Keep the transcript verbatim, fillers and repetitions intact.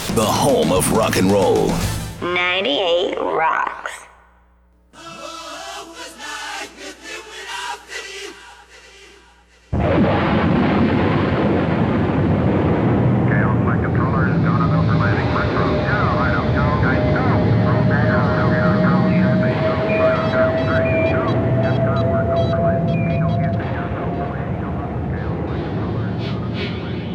the home of rock and roll. ninety-eight Rock.